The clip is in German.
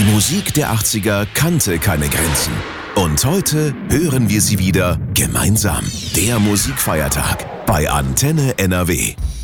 Musik der 80er kannte keine Grenzen. Und heute hören wir sie wieder gemeinsam. Der Musikfeiertag bei Antenne NRW.